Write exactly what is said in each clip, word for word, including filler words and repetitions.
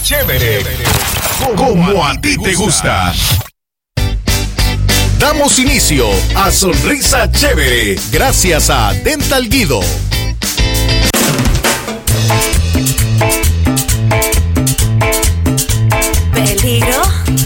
chévere, como a ti te gusta. Damos inicio a Sonrisa Chévere gracias a Dental Guido. Peligro,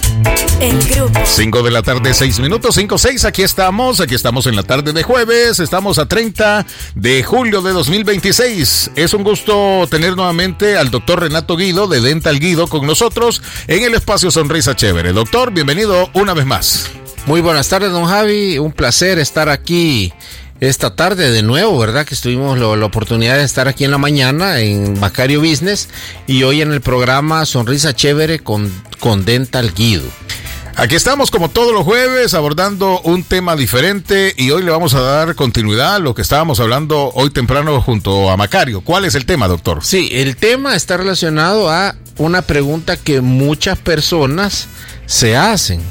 el grupo. cinco de la tarde, seis minutos, cinco, seis, aquí estamos, aquí estamos en la tarde de jueves, estamos a treinta de julio de dos mil veintiséis. Es un gusto tener nuevamente al doctor Renato Guido de Dental Guido con nosotros en el espacio Sonrisa Chévere. Doctor, bienvenido una vez más. Muy buenas tardes, don Javi, un placer estar aquí esta tarde de nuevo, ¿verdad? Que tuvimos lo, la oportunidad de estar aquí en la mañana en Macario Business y hoy en el programa Sonrisa Chévere con, con Dental Guido. Aquí estamos como todos los jueves abordando un tema diferente y hoy le vamos a dar continuidad a lo que estábamos hablando hoy temprano junto a Macario. ¿Cuál es el tema, doctor? Sí, el tema está relacionado a una pregunta que muchas personas se hacen.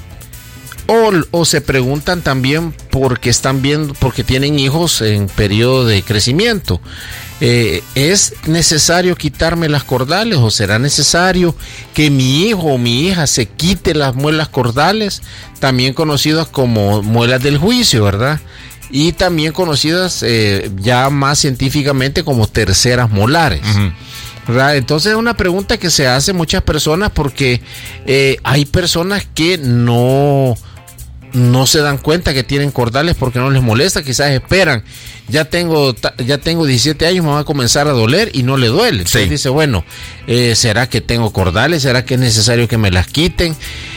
O, o se preguntan también porque están viendo, porque tienen hijos en periodo de crecimiento. Eh, ¿Es necesario quitarme las cordales o será necesario que mi hijo o mi hija se quite las muelas cordales, también conocidas como muelas del juicio, ¿verdad? Y también conocidas eh, ya más científicamente como terceras molares. Uh-huh. ¿Verdad? Entonces es una pregunta que se hace muchas personas porque eh, hay personas que no... no se dan cuenta que tienen cordales porque no les molesta, quizás esperan, ya tengo ya tengo diecisiete años, me va a comenzar a doler y no le duele. Entonces sí. Dice, bueno, eh, ¿será que tengo cordales? ¿Será que es necesario que me las quiten?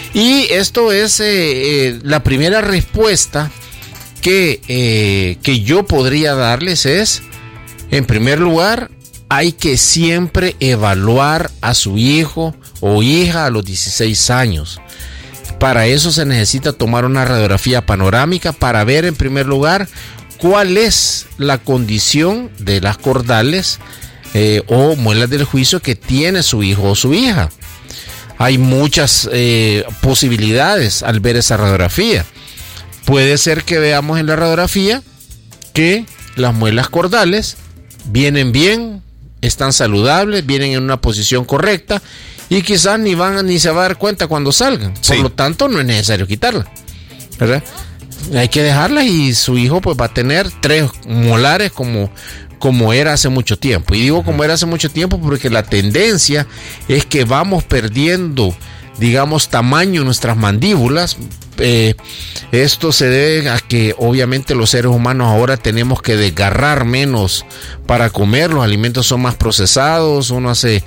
Y esto es eh, eh, la primera respuesta que, eh, que yo podría darles es, en primer lugar, hay que siempre evaluar a su hijo o hija a los dieciséis años. Para eso se necesita tomar una radiografía panorámica para ver en primer lugar cuál es la condición de las cordales eh, o muelas del juicio que tiene su hijo o su hija. Hay muchas eh, posibilidades al ver esa radiografía. Puede ser que veamos en la radiografía que las muelas cordales vienen bien, están saludables, vienen en una posición correcta y quizás ni van ni se va a dar cuenta cuando salgan. Sí. Por lo tanto, no es necesario quitarla, ¿verdad? Hay que dejarla y su hijo pues va a tener tres molares como, como era hace mucho tiempo. Y digo como era hace mucho tiempo porque la tendencia es que vamos perdiendo, digamos, tamaño en nuestras mandíbulas. Eh, esto se debe a que obviamente los seres humanos ahora tenemos que desgarrar menos para comer, los alimentos son más procesados, uno hace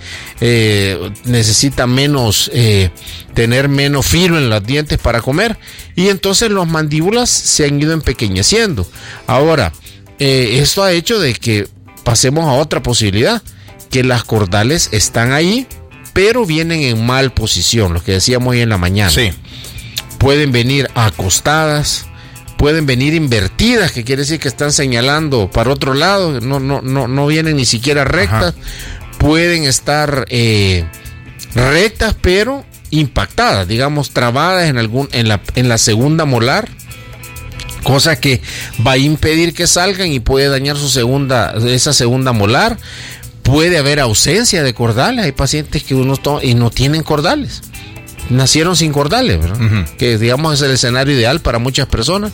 eh, necesita menos eh, tener menos filo en los dientes para comer y entonces las mandíbulas se han ido empequeñeciendo. Ahora, eh, esto ha hecho de que pasemos a otra posibilidad, que las cordales están ahí pero vienen en mal posición, lo que decíamos hoy en la mañana. Sí. Pueden venir acostadas, pueden venir invertidas, que quiere decir que están señalando para otro lado, no, no, no, no vienen ni siquiera rectas. Ajá. Pueden estar eh, rectas, pero impactadas, digamos, trabadas en algún, en la, en la segunda molar, cosa que va a impedir que salgan y puede dañar su segunda, esa segunda molar. Puede haber ausencia de cordales, hay pacientes que uno to- y no tienen cordales. Nacieron sin cordales, ¿verdad? Uh-huh. Que digamos es el escenario ideal para muchas personas,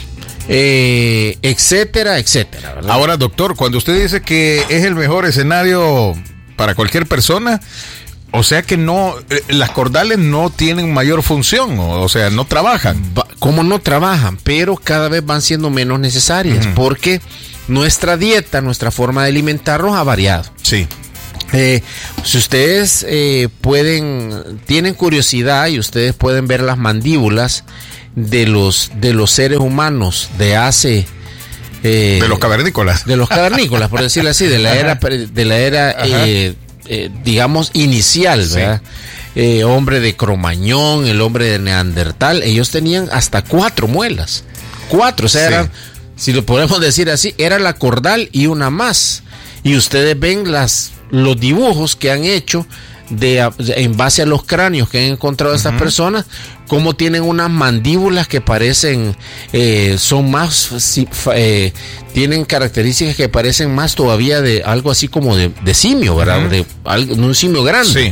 eh, etcétera, etcétera, ¿verdad? Ahora, doctor, cuando usted dice que es el mejor escenario para cualquier persona, o sea que no, eh, las cordales no tienen mayor función, o, o sea, no trabajan. ¿Cómo no trabajan? Pero cada vez van siendo menos necesarias, uh-huh. porque nuestra dieta, nuestra forma de alimentarnos ha variado. Sí. Eh, si ustedes eh, pueden, tienen curiosidad y ustedes pueden ver las mandíbulas de los de los seres humanos de hace eh, de los cavernícolas, de los cavernícolas, por decirlo así, de la era de la era eh, eh, digamos inicial, ¿verdad? Sí. Eh, hombre de Cromañón, el hombre de Neandertal, ellos tenían hasta cuatro muelas, cuatro, o sea, sí. eran, si lo podemos decir así, era la cordal y una más. Y ustedes ven las los dibujos que han hecho de, en base a los cráneos que han encontrado uh-huh. estas personas, cómo tienen unas mandíbulas que parecen, eh, son más, eh, tienen características que parecen más todavía de algo así como de, de simio, ¿verdad? Uh-huh. De, de un simio grande. Sí.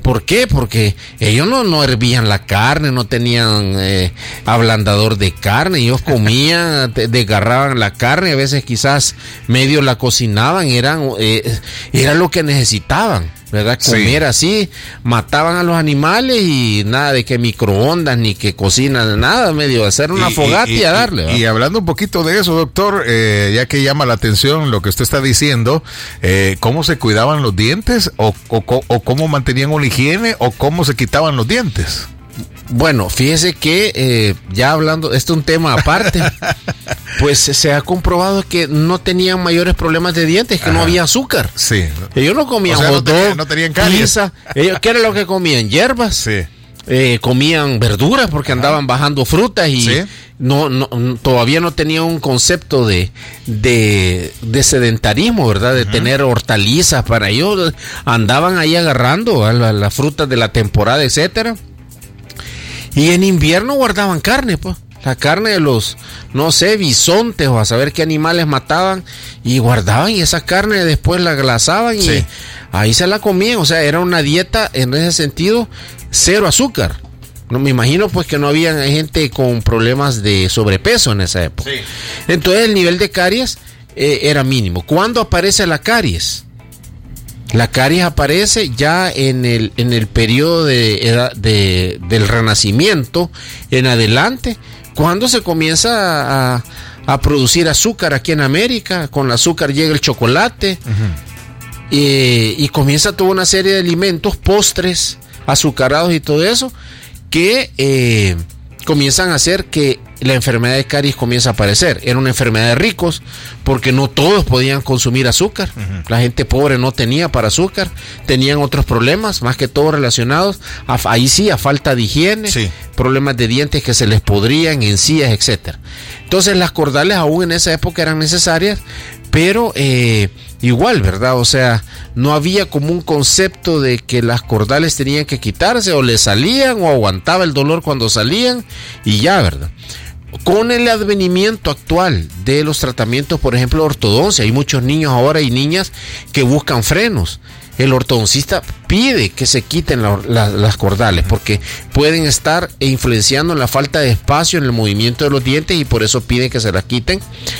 ¿Por qué? Porque ellos no, no hervían la carne, no tenían eh, ablandador de carne, ellos comían, desgarraban la carne, a veces quizás medio la cocinaban, eran eh, era lo que necesitaban, ¿verdad? Comer sí. así, mataban a los animales y nada de que microondas ni que cocinan, nada, medio hacer una y, fogata y, y a darle. Y, y hablando un poquito de eso, doctor, eh, ya que llama la atención lo que usted está diciendo, eh, ¿cómo se cuidaban los dientes o, o, o cómo mantenían una higiene o cómo se quitaban los dientes? Bueno, fíjese que eh, ya hablando, esto es un tema aparte, pues se ha comprobado que no tenían mayores problemas de dientes, que Ajá. no había azúcar. Sí. Ellos no comían o sea, hot no dog, tenían, no tenían caries. pizza. Ellos, ¿qué era lo que comían? Hierbas. Sí. Eh, comían verduras porque Ajá. andaban bajando frutas y ¿Sí? no, no, todavía no tenían un concepto de, de, de sedentarismo, ¿verdad? De Ajá. tener hortalizas para ellos. Andaban ahí agarrando las la frutas de la temporada, etcétera. Y en invierno guardaban carne, pues. La carne de los, no sé, bisontes o a saber qué animales mataban y guardaban y esa carne después la glasaban y sí. ahí se la comían. O sea, era una dieta en ese sentido cero azúcar. No me imagino pues que no había gente con problemas de sobrepeso en esa época. Sí. Entonces el nivel de caries eh, era mínimo. ¿Cuándo aparece la caries? La caries aparece ya en el, en el periodo de edad, de, del Renacimiento en adelante, cuando se comienza a, a producir azúcar aquí en América. Con el azúcar llega el chocolate uh-huh. y, y comienza toda una serie de alimentos, postres, azucarados y todo eso, que eh, comienzan a hacer que la enfermedad de caries comienza a aparecer. Era una enfermedad de ricos porque no todos podían consumir azúcar. Uh-huh. La gente pobre no tenía para azúcar, tenían otros problemas, más que todo relacionados a, ahí sí a falta de higiene, sí. problemas de dientes que se les podrían, encías, etcétera. Entonces las cordales aún en esa época eran necesarias, pero eh, igual, ¿verdad? O sea, no había como un concepto de que las cordales tenían que quitarse, o le salían o aguantaba el dolor cuando salían y ya, ¿verdad? Con el advenimiento actual de los tratamientos, por ejemplo, de ortodoncia, hay muchos niños ahora y niñas que buscan frenos. El ortodoncista pide que se quiten la, la, las cordales porque pueden estar influenciando en la falta de espacio en el movimiento de los dientes y por eso piden que se las quiten.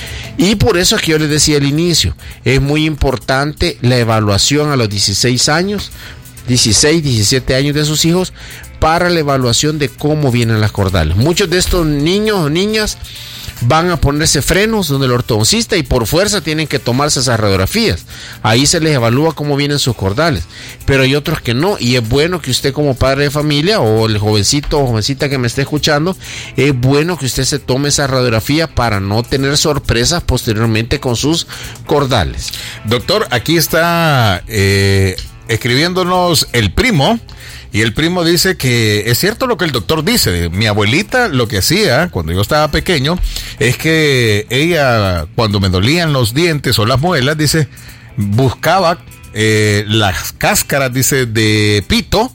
Y por eso es que yo les decía al inicio, es muy importante la evaluación a los dieciséis años, dieciséis, diecisiete años de sus hijos, para la evaluación de cómo vienen las cordales. Muchos de estos niños o niñas van a ponerse frenos donde el ortodoncista y por fuerza tienen que tomarse esas radiografías. Ahí se les evalúa cómo vienen sus cordales. Pero hay otros que no, y es bueno que usted como padre de familia o el jovencito o jovencita que me esté escuchando, es bueno que usted se tome esa radiografía para no tener sorpresas posteriormente con sus cordales. Doctor, aquí está eh, escribiéndonos el primo. Y el primo dice que es cierto lo que el doctor dice. Mi abuelita lo que hacía cuando yo estaba pequeño es que ella, cuando me dolían los dientes o las muelas, dice, buscaba eh, las cáscaras, dice, de pito,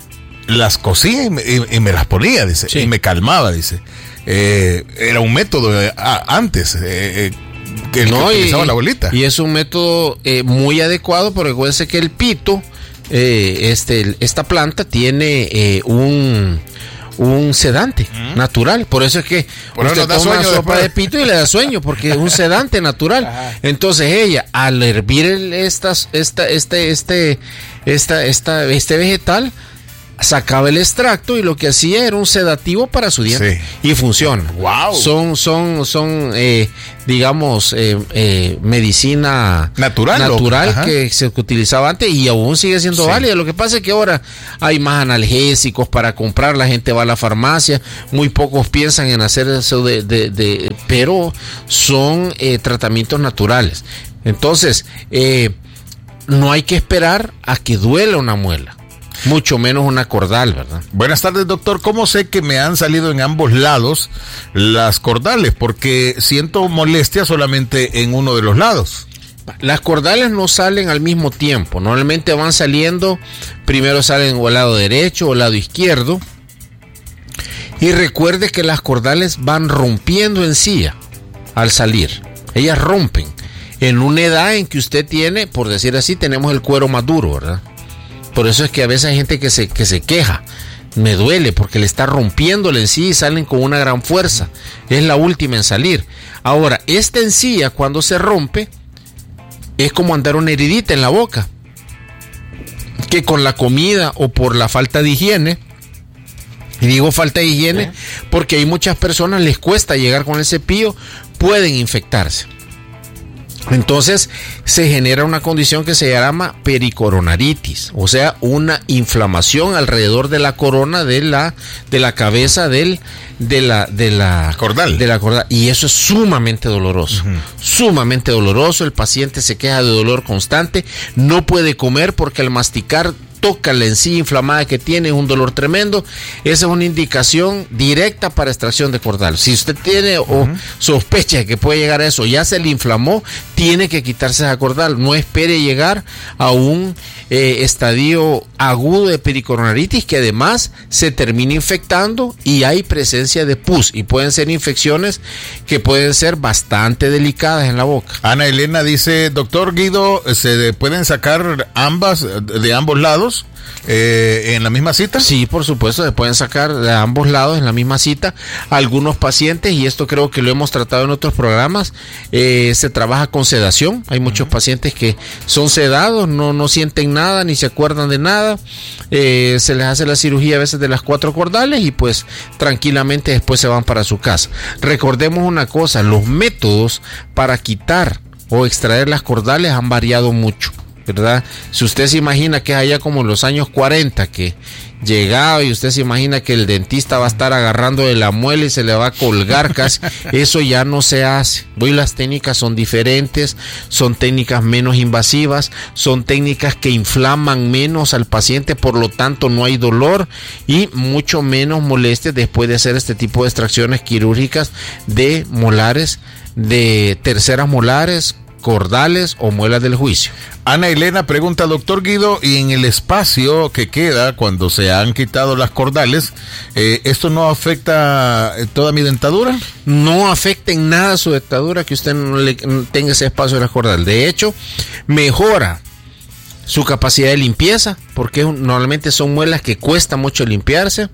las cosía y me, y, y me las ponía, dice, sí. y me calmaba, dice. Eh, era un método eh, antes, eh, que, no, que utilizaba y, la abuelita. Y es un método eh, muy adecuado, porque acuérdense que el pito, Eh, este, esta planta tiene eh, un, un sedante ¿Mm? natural, por eso es que por usted toma sopa después. de pito y le da sueño, porque es un sedante natural. Ajá. Entonces ella, al hervir el, estas, esta, este, este, esta, esta, este vegetal, sacaba el extracto y lo que hacía era un sedativo para su diente. Sí. Y funciona. Wow. Son, son, son, eh, digamos, eh, eh, medicina natural, natural que se utilizaba antes y aún sigue siendo sí. válida. Lo que pasa es que ahora hay más analgésicos para comprar, la gente va a la farmacia, muy pocos piensan en hacer eso de, de, de pero son eh, tratamientos naturales. Entonces, eh, no hay que esperar a que duela una muela. Mucho menos una cordal, ¿verdad? Buenas tardes, doctor. ¿Cómo sé que me han salido en ambos lados las cordales? Porque siento molestia solamente en uno de los lados. Las cordales no salen al mismo tiempo. Normalmente van saliendo, primero salen o al lado derecho o al lado izquierdo. Y recuerde que las cordales van rompiendo encía al salir. Ellas rompen. En una edad en que usted tiene, por decir así, tenemos el cuero más duro, ¿verdad? Por eso es que a veces hay gente que se, que se queja. Me duele porque le está rompiendo la encía y salen con una gran fuerza. Es la última en salir. Ahora, esta encía cuando se rompe es como andar una heridita en la boca, que con la comida o por la falta de higiene, y digo falta de higiene porque hay muchas personas les cuesta llegar con el cepillo, pueden infectarse. Entonces se genera una condición que se llama pericoronaritis, o sea, una inflamación alrededor de la corona de la de la cabeza del de la de la cordal. De la cordal, y eso es sumamente doloroso. Uh-huh. Sumamente doloroso, el paciente se queja de dolor constante, no puede comer porque al masticar toca la encía inflamada que tiene, un dolor tremendo. Esa es una indicación directa para extracción de cordal. Si usted tiene uh-huh. o sospecha de que puede llegar a eso, ya se le inflamó, tiene que quitarse esa cordal. No espere llegar a un eh, estadio agudo de pericoronaritis que además se termina infectando y hay presencia de pus, y pueden ser infecciones que pueden ser bastante delicadas en la boca. Ana Elena dice, doctor Guido, ¿se pueden sacar ambas de ambos lados? Eh, ¿En la misma cita? Sí, por supuesto, se pueden sacar de ambos lados en la misma cita. Algunos pacientes, y esto creo que lo hemos tratado en otros programas, eh, se trabaja con sedación. Hay muchos uh-huh. pacientes que son sedados, no, no sienten nada, ni se acuerdan de nada. Eh, se les hace la cirugía a veces de las cuatro cordales y pues tranquilamente después se van para su casa. Recordemos una cosa, los métodos para quitar o extraer las cordales han variado mucho, ¿verdad? Si usted se imagina que es allá como en los años cuarenta que llegaba y usted se imagina que el dentista va a estar agarrando de la muela y se le va a colgar casi, eso ya no se hace. Hoy las técnicas son diferentes, son técnicas menos invasivas, son técnicas que inflaman menos al paciente, por lo tanto no hay dolor y mucho menos molestia después de hacer este tipo de extracciones quirúrgicas de molares, de terceras molares, cordales o muelas del juicio. Ana Elena pregunta, doctor Guido, y en el espacio que queda cuando se han quitado las cordales, eh, ¿esto no afecta toda mi dentadura? No afecta en nada su dentadura que usted no le, tenga ese espacio de las cordales. De hecho, mejora su capacidad de limpieza, porque normalmente son muelas que cuesta mucho limpiarse.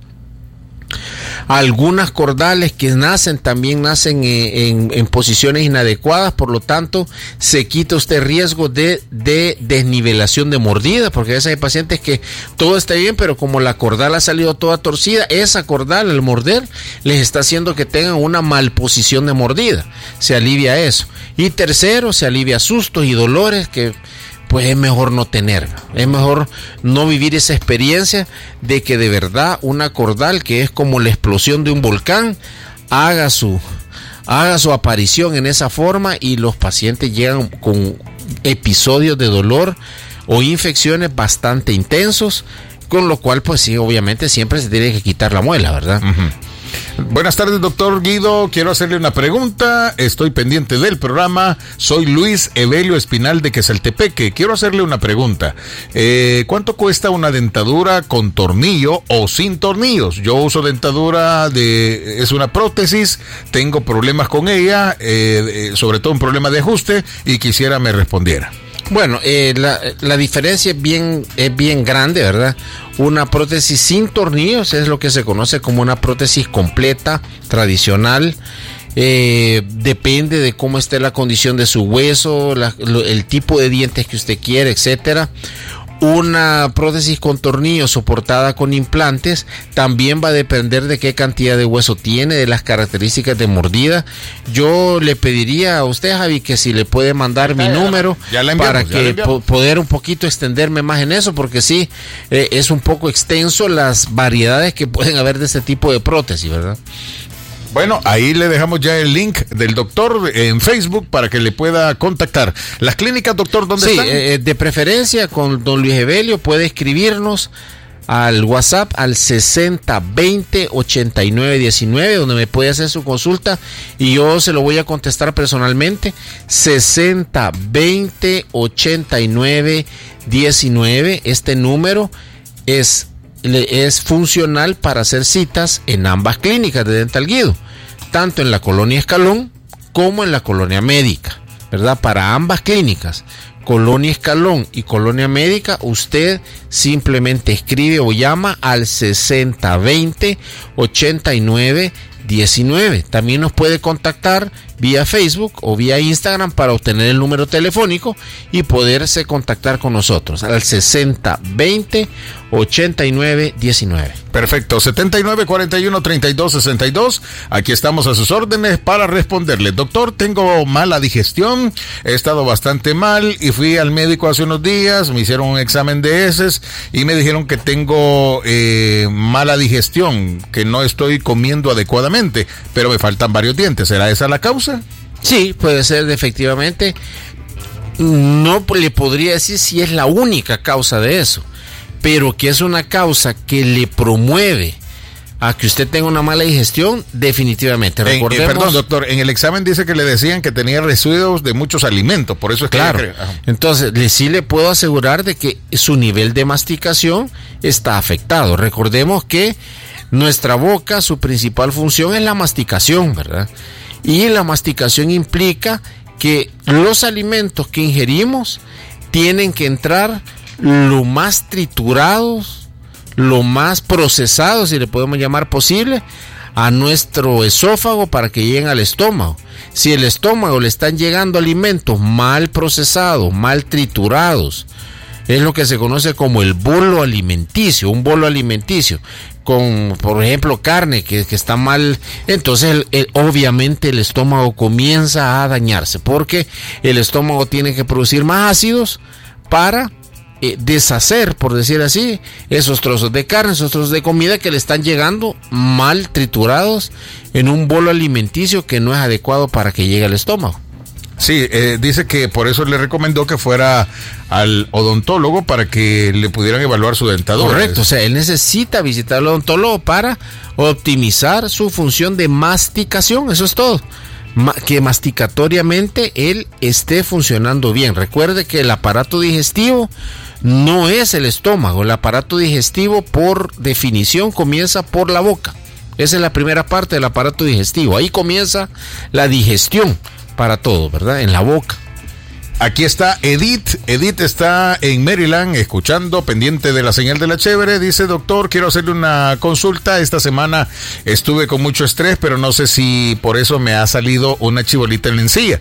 Algunas cordales que nacen también nacen en, en, en posiciones inadecuadas, por lo tanto se quita usted riesgo de, de desnivelación de mordida, porque a veces hay pacientes que todo está bien, pero como la cordal ha salido toda torcida, esa cordal al morder les está haciendo que tengan una malposición de mordida. Se alivia eso. Y tercero, se alivia sustos y dolores que pues es mejor no tener, es mejor no vivir esa experiencia de que de verdad una cordal, que es como la explosión de un volcán, haga su, haga su aparición en esa forma y los pacientes llegan con episodios de dolor o infecciones bastante intensos, con lo cual pues sí, obviamente siempre se tiene que quitar la muela, ¿verdad? Uh-huh. Buenas tardes, doctor Guido, quiero hacerle una pregunta, estoy pendiente del programa, soy Luis Evelio Espinal de Quesaltepeque, quiero hacerle una pregunta, eh, ¿cuánto cuesta una dentadura con tornillo o sin tornillos? Yo uso dentadura de, es una prótesis, tengo problemas con ella, eh, sobre todo un problema de ajuste y quisiera me respondiera. Bueno, eh, la, la diferencia es bien, es bien grande, ¿verdad? Una prótesis sin tornillos es lo que se conoce como una prótesis completa, tradicional. Eh, depende de cómo esté la condición de su hueso, la, lo, el tipo de dientes que usted quiere, etcétera. Una prótesis con tornillos soportada con implantes también va a depender de qué cantidad de hueso tiene, de las características de mordida. Yo le pediría a usted, Javi, que si le puede mandar mi número para que po- poder un poquito extenderme más en eso, porque sí, eh, es un poco extenso las variedades que pueden haber de este tipo de prótesis, ¿verdad? Bueno, ahí le dejamos ya el link del doctor en Facebook para que le pueda contactar. ¿Las clínicas, doctor, dónde sí, están? Eh, de preferencia con don Luis Evelio, puede escribirnos al WhatsApp al sesenta veinte ochenta y nueve diecinueve, donde me puede hacer su consulta y yo se lo voy a contestar personalmente. Sesenta veinte ochenta y nueve diecinueve, este número es es funcional para hacer citas en ambas clínicas de Dental Guido, tanto en la colonia Escalón como en la colonia Médica, ¿verdad? Para ambas clínicas, Colonia Escalón y Colonia Médica, usted simplemente escribe o llama al sesenta veinte ochenta y nueve diecinueve. También nos puede contactar vía Facebook o vía Instagram para obtener el número telefónico y poderse contactar con nosotros al sesenta veinte ochenta y nueve diecinueve. Perfecto, setenta y nueve cuarenta y uno treinta y dos sesenta y dos. Aquí estamos a sus órdenes para responderle. Doctor, tengo mala digestión, he estado bastante mal y fui al médico hace unos días, me hicieron un examen de heces y me dijeron que tengo eh, mala digestión, que no estoy comiendo adecuadamente, pero me faltan varios dientes. ¿Será esa la causa? Sí, puede ser, efectivamente. No le podría decir si es la única causa de eso, pero que es una causa que le promueve a que usted tenga una mala digestión, definitivamente. Recordemos, en, eh, perdón, doctor, en el examen dice que le decían que tenía residuos de muchos alimentos, por eso es que... Claro, creo, entonces le, sí le puedo asegurar de que su nivel de masticación está afectado. Recordemos que nuestra boca, su principal función es la masticación, ¿verdad? Y la masticación implica que los alimentos que ingerimos tienen que entrar lo más triturados, lo más procesados, si le podemos llamar posible, a nuestro esófago para que lleguen al estómago. Si el estómago le están llegando alimentos mal procesados, mal triturados, es lo que se conoce como el bolo alimenticio, un bolo alimenticio, con, por ejemplo, carne que, que está mal, entonces el, el, obviamente el estómago comienza a dañarse, porque el estómago tiene que producir más ácidos para eh, deshacer, por decir así, esos trozos de carne, esos trozos de comida que le están llegando mal triturados en un bolo alimenticio que no es adecuado para que llegue al estómago. Sí, eh, dice que por eso le recomendó que fuera al odontólogo para que le pudieran evaluar su dentadura. Correcto, o sea, él necesita visitar al odontólogo para optimizar su función de masticación, eso es todo. Ma- que masticatoriamente él esté funcionando bien. Recuerde que el aparato digestivo no es el estómago, el aparato digestivo por definición comienza por la boca. Esa es la primera parte del aparato digestivo, ahí comienza la digestión para todo, ¿verdad? En la boca. Aquí está Edith. Edith está en Maryland escuchando, pendiente de la señal de la chévere. Dice, doctor, quiero hacerle una consulta. Esta semana estuve con mucho estrés, pero no sé si por eso me ha salido una chibolita en la encía.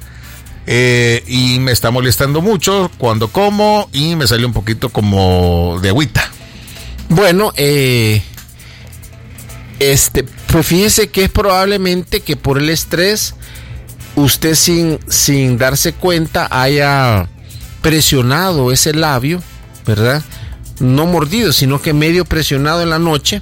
Eh, y me está molestando mucho cuando como y me sale un poquito como de agüita. Bueno, eh, este, pues fíjese que es probablemente que por el estrés usted sin, sin darse cuenta haya presionado ese labio, ¿verdad? No mordido, sino que medio presionado en la noche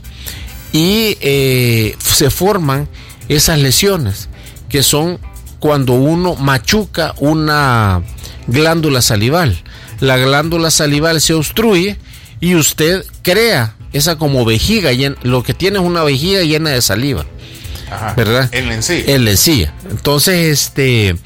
y eh, se forman esas lesiones que son cuando uno machuca una glándula salival. La glándula salival se obstruye y usted crea esa como vejiga, lo que tiene es una vejiga llena de saliva. Ajá, ¿verdad? En la encía. En la encía. Entonces, este,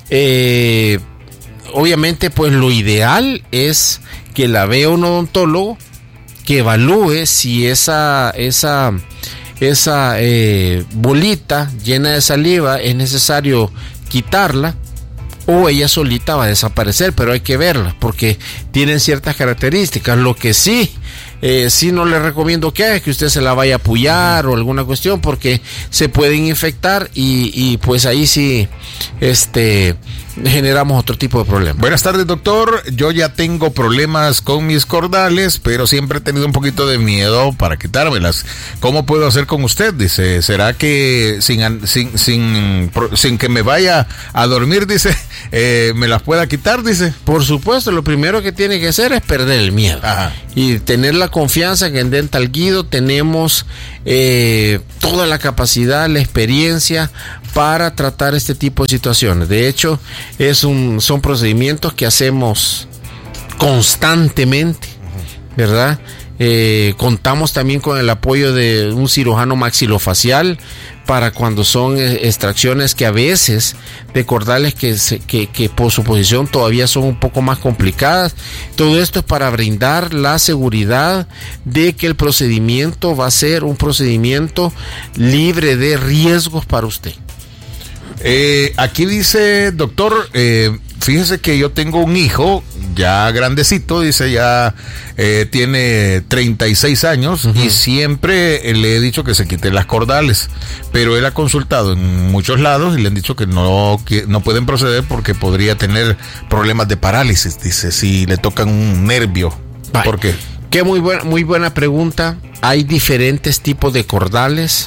eh, obviamente, pues lo ideal es que la vea un odontólogo que evalúe si esa, esa, esa eh, bolita llena de saliva es necesario quitarla o ella solita va a desaparecer, pero hay que verla porque tienen ciertas características. Lo que sí Eh, sí no le recomiendo que haga que usted se la vaya a apoyar o alguna cuestión porque se pueden infectar y, y pues ahí sí este generamos otro tipo de problemas. Buenas tardes, doctor. Yo ya tengo problemas con mis cordales, pero siempre he tenido un poquito de miedo para quitármelas. ¿Cómo puedo hacer con usted? Dice, ¿será que sin sin sin, sin que me vaya a dormir, dice, eh, me las pueda quitar, dice? Por supuesto, lo primero que tiene que hacer es perder el miedo. Ajá. Y tener la confianza que en Dental Guido tenemos eh, toda la capacidad, la experiencia para tratar este tipo de situaciones. De hecho, es un, son procedimientos que hacemos constantemente, ¿verdad? Eh, contamos también con el apoyo de un cirujano maxilofacial para cuando son extracciones que a veces de cordales que, se, que, que por su posición todavía son un poco más complicadas. Todo esto es para brindar la seguridad de que el procedimiento va a ser un procedimiento libre de riesgos para usted. Eh, aquí dice, doctor, eh, fíjese que yo tengo un hijo ya grandecito, dice, ya eh, tiene treinta y seis años, uh-huh. y siempre eh, le he dicho que se quite las cordales, pero él ha consultado en muchos lados y le han dicho que no, que no pueden proceder porque podría tener problemas de parálisis, dice, si le tocan un nervio. Vale. ¿Por qué? Qué muy buena, muy buena pregunta. Hay diferentes tipos de cordales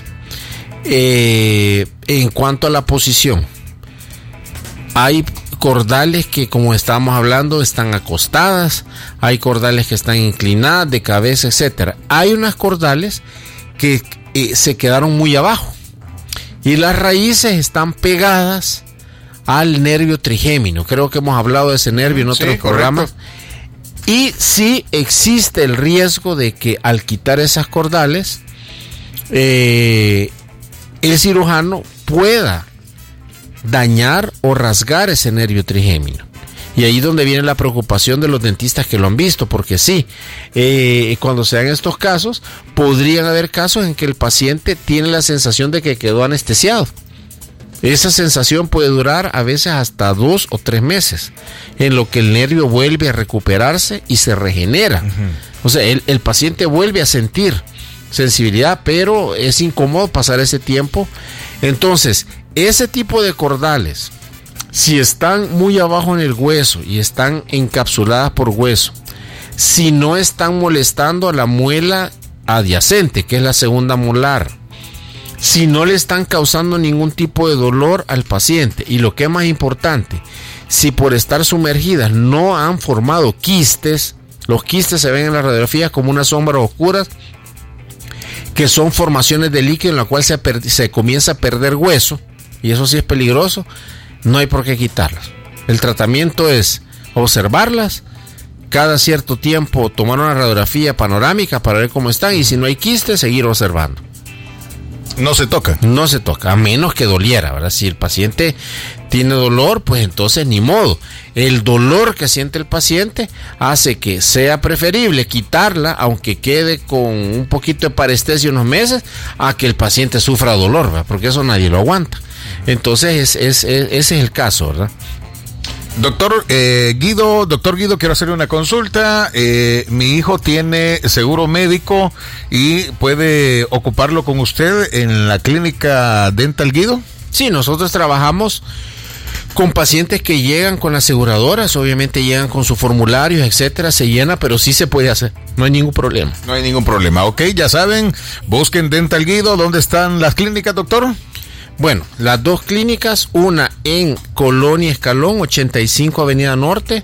eh, en cuanto a la posición. Hay cordales que, como estábamos hablando, están acostadas, hay cordales que están inclinadas de cabeza, etcétera. Hay unas cordales que eh, se quedaron muy abajo y las raíces están pegadas al nervio trigémino. Creo que hemos hablado de ese nervio en otros sí, programas. Y sí existe el riesgo de que al quitar esas cordales, eh, el cirujano pueda dañar o rasgar ese nervio trigémino. Y ahí es donde viene la preocupación de los dentistas que lo han visto, porque sí, eh, cuando se dan estos casos, podrían haber casos en que el paciente tiene la sensación de que quedó anestesiado. Esa sensación puede durar a veces hasta dos o tres meses, en lo que el nervio vuelve a recuperarse y se regenera. Uh-huh. O sea, el, el paciente vuelve a sentir sensibilidad, pero es incómodo pasar ese tiempo. Entonces, ese tipo de cordales, si están muy abajo en el hueso y están encapsuladas por hueso, si no están molestando a la muela adyacente, que es la segunda molar, si no le están causando ningún tipo de dolor al paciente, y lo que es más importante, si por estar sumergidas no han formado quistes, los quistes se ven en la radiografía como unas sombras oscuras, que son formaciones de líquido en la cual se, per- se comienza a perder hueso, y eso sí es peligroso, no hay por qué quitarlas. El tratamiento es observarlas, cada cierto tiempo tomar una radiografía panorámica para ver cómo están, y si no hay quistes, seguir observando. No se toca. No se toca, a menos que doliera, ¿verdad? Si el paciente tiene dolor, pues entonces ni modo. El dolor que siente el paciente hace que sea preferible quitarla, aunque quede con un poquito de parestesia unos meses, a que el paciente sufra dolor, ¿verdad? Porque eso nadie lo aguanta. Entonces es, es, es, ese es el caso, ¿verdad? Doctor eh, Guido, doctor Guido, quiero hacerle una consulta. Eh, mi hijo tiene seguro médico y puede ocuparlo con usted en la clínica Dental Guido. Sí, nosotros trabajamos con pacientes que llegan con aseguradoras, obviamente llegan con sus formularios, etcétera, se llena, pero sí se puede hacer, no hay ningún problema. No hay ningún problema, ok, ya saben, busquen Dental Guido. ¿Dónde están las clínicas, doctor? Bueno, las dos clínicas, una en Colonia Escalón, ochenta y cinco Avenida Norte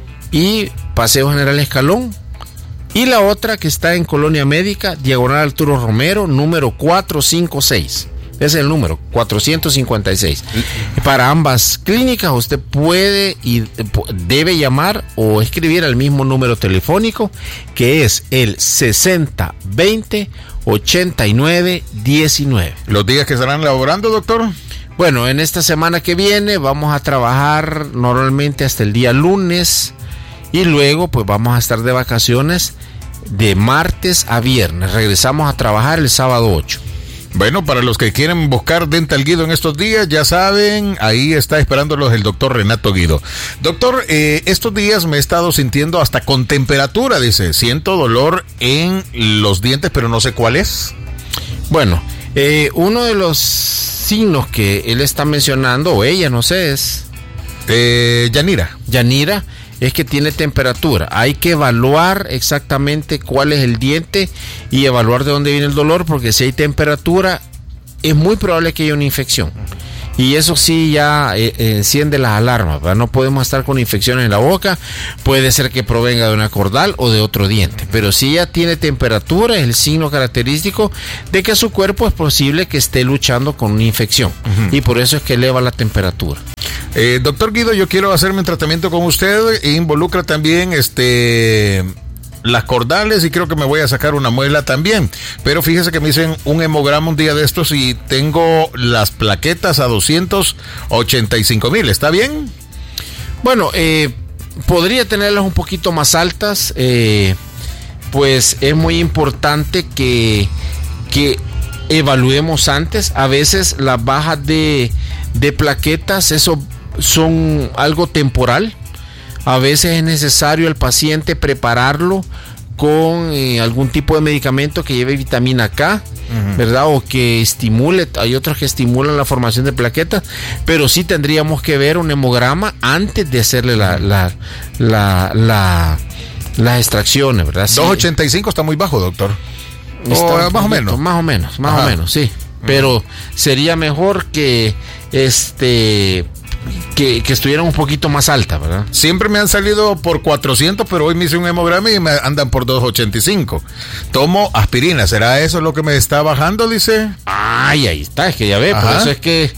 y Paseo General Escalón, y la otra que está en Colonia Médica, Diagonal Arturo Romero, número cuatrocientos cincuenta y seis. Ese es el número, cuatrocientos cincuenta y seis. Para ambas clínicas usted puede y debe llamar o escribir al mismo número telefónico, que es el sesenta veinte ochenta y nueve diecinueve. ¿Los días que estarán laborando, doctor? Bueno, en esta semana que viene vamos a trabajar normalmente hasta el día lunes, y luego pues vamos a estar de vacaciones de martes a viernes. Regresamos a trabajar el sábado ocho. Bueno, para los que quieren buscar Dental Guido en estos días, ya saben, ahí está esperándolos el doctor Renato Guido. Doctor, eh, estos días me he estado sintiendo hasta con temperatura, dice, siento dolor en los dientes, pero no sé cuál es. Bueno, eh, uno de los signos que él está mencionando, o ella, no sé, es... Eh, Yanira. Yanira. Es que tiene temperatura. Hay que evaluar exactamente cuál es el diente y evaluar de dónde viene el dolor, porque si hay temperatura es muy probable que haya una infección. Y eso sí ya eh, enciende las alarmas, ¿verdad? No podemos estar con infecciones en la boca. Puede ser que provenga de una cordal o de otro diente. Pero si ya tiene temperatura, es el signo característico de que su cuerpo es posible que esté luchando con una infección. Uh-huh. Y por eso es que eleva la temperatura. Eh, doctor Guido, yo quiero hacerme un tratamiento con usted. Involucra también este las cordales y creo que me voy a sacar una muela también. Pero fíjese que me hicieron un hemograma un día de estos y tengo las plaquetas a doscientos ochenta y cinco mil. ¿Está bien? Bueno, eh, podría tenerlas un poquito más altas. Eh, pues es muy importante que, que evaluemos antes. A veces las bajas de, de plaquetas, eso son algo temporal. A veces es necesario el paciente prepararlo con eh, algún tipo de medicamento que lleve vitamina K, uh-huh. ¿verdad? O que estimule, hay otros que estimulan la formación de plaquetas, pero sí tendríamos que ver un hemograma antes de hacerle la, la, la, la, las extracciones, ¿verdad? Sí. dos ochenta y cinco está muy bajo, doctor. Está o, más o menos. Más o menos, más Ajá. o menos, sí. Uh-huh. Pero sería mejor que este... Que, que estuvieran un poquito más alta, ¿verdad? Siempre me han salido por cuatrocientos, pero hoy me hice un hemograma y me andan por dos ochenta y cinco. Tomo aspirina, ¿será eso lo que me está bajando, dice? Ay, ahí está, es que ya ve, Ajá. por eso es que,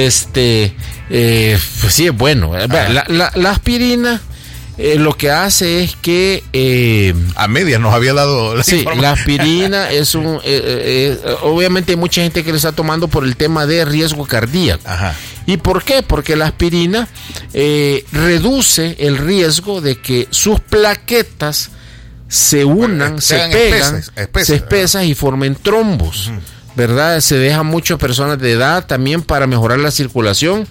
este, eh, pues sí es bueno. La, la, la aspirina eh, lo que hace es que... Eh, a medias nos había dado la Sí, información. La aspirina es un... Eh, eh, obviamente hay mucha gente que le está tomando por el tema de riesgo cardíaco. Ajá. ¿Y por qué? Porque la aspirina eh, reduce el riesgo de que sus plaquetas se unan, bueno, se pegan, espesas, espesas, se espesan y formen trombos. Uh-huh. ¿Verdad? Se deja mucho a personas de edad también para mejorar la circulación.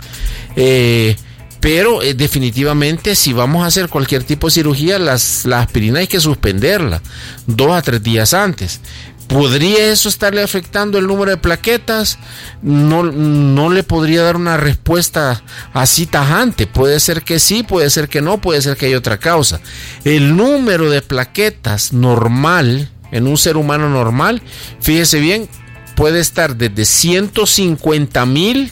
Eh, pero eh, definitivamente si vamos a hacer cualquier tipo de cirugía, las, la aspirina hay que suspenderla dos a tres días antes. ¿Podría eso estarle afectando el número de plaquetas? No, no le podría dar una respuesta así tajante. Puede ser que sí, puede ser que no, puede ser que hay otra causa. El número de plaquetas normal, en un ser humano normal, fíjese bien, puede estar desde ciento cincuenta mil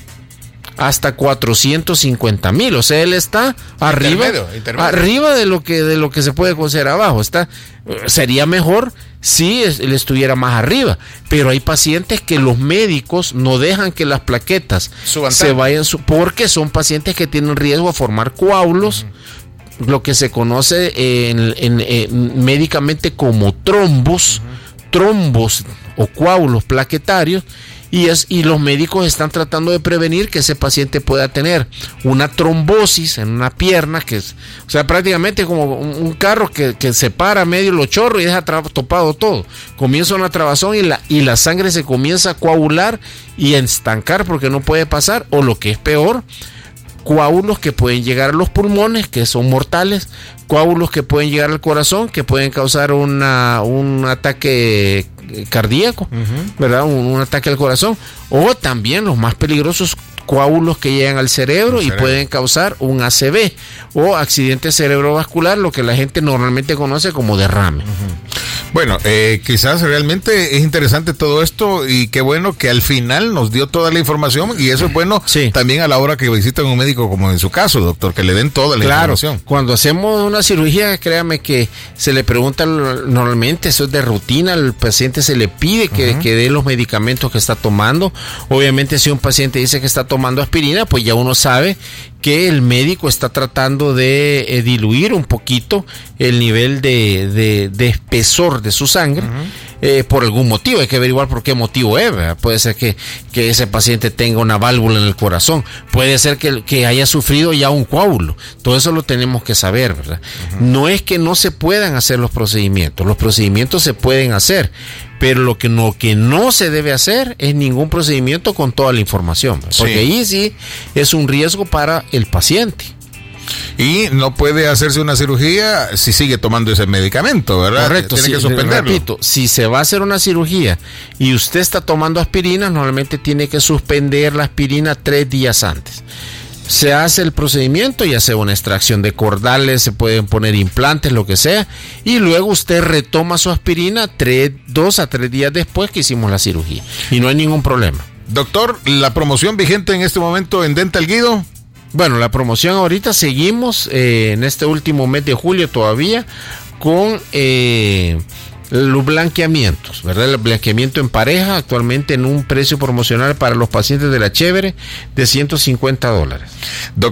hasta cuatrocientos cincuenta mil, o sea, él está arriba, intermedio, intermedio. arriba de lo que de lo que se puede considerar abajo. Está, sería mejor si él estuviera más arriba, pero hay pacientes que los médicos no dejan que las plaquetas Suban se vayan, porque son pacientes que tienen riesgo a formar coágulos, uh-huh. lo que se conoce en, en, en, médicamente como trombos, uh-huh. trombos o coágulos plaquetarios. Y, es, y los médicos están tratando de prevenir que ese paciente pueda tener una trombosis en una pierna, que es, o sea, prácticamente como un, un carro que, que se para medio los chorros y deja tra- topado todo. Comienza una trabazón y la, y la sangre se comienza a coagular y a estancar porque no puede pasar, o lo que es peor, coágulos que pueden llegar a los pulmones, que son mortales, coágulos que pueden llegar al corazón, que pueden causar una, un ataque cardíaco, uh-huh. ¿verdad? Un, un ataque al corazón, o también los más peligrosos, coágulos que llegan al cerebro el y cerebro. pueden causar un A C V o accidente cerebrovascular, lo que la gente normalmente conoce como derrame. Uh-huh. Bueno, eh, quizás realmente es interesante todo esto y qué bueno que al final nos dio toda la información, y eso es bueno sí. también a la hora que visitan a un médico como en su caso, doctor, que le den toda la claro, información. Cuando hacemos una cirugía, créame que se le pregunta normalmente, eso es de rutina, al paciente se le pide que, uh-huh. que dé los medicamentos que está tomando. Obviamente si un paciente dice que está tomando aspirina, pues ya uno sabe que el médico está tratando de eh, diluir un poquito el nivel de, de, de espesor de su sangre, uh-huh. eh, por algún motivo. Hay que averiguar por qué motivo es, ¿verdad? Puede ser que, que ese paciente tenga una válvula en el corazón, puede ser que, que haya sufrido ya un coágulo. Todo eso lo tenemos que saber, ¿verdad? Uh-huh. No es que no se puedan hacer los procedimientos, los procedimientos se pueden hacer, pero lo que no, que no se debe hacer es ningún procedimiento con toda la información, porque sí. ahí sí es un riesgo para el paciente. Y no puede hacerse una cirugía si sigue tomando ese medicamento, ¿verdad? Correcto. Tiene sí, que suspenderlo. Repito, si se va a hacer una cirugía y usted está tomando aspirina, normalmente tiene que suspender la aspirina tres días antes. Se hace el procedimiento, ya sea una extracción de cordales, se pueden poner implantes, lo que sea, y luego usted retoma su aspirina tres, dos a tres días después que hicimos la cirugía, y no hay ningún problema. Doctor, ¿la promoción vigente en este momento en Dental Guido? Bueno, la promoción ahorita seguimos eh, en este último mes de julio todavía con... Eh, los blanqueamientos, ¿verdad? El blanqueamiento en pareja, actualmente en un precio promocional para los pacientes de la Chévere de ciento cincuenta dólares.